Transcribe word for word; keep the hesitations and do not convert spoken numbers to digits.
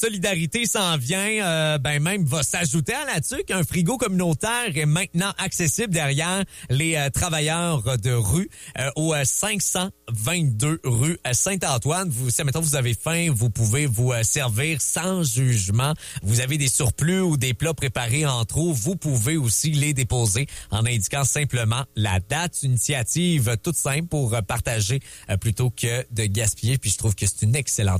solidarité s'en vient, euh, ben même va s'ajouter à là-dessus qu'un frigo communautaire est maintenant accessible derrière les euh, travailleurs de rue euh, au euh, cinq cent vingt-deux rue Saint-Antoine. Vous, si mettons vous avez faim, vous pouvez vous euh, servir sans jugement. Vous avez des surplus ou des plats préparés en trop, vous pouvez aussi les déposer en indiquant simplement la date. Une initiative toute simple pour euh, partager euh, plutôt que de gaspiller. Puis je trouve que c'est une excellente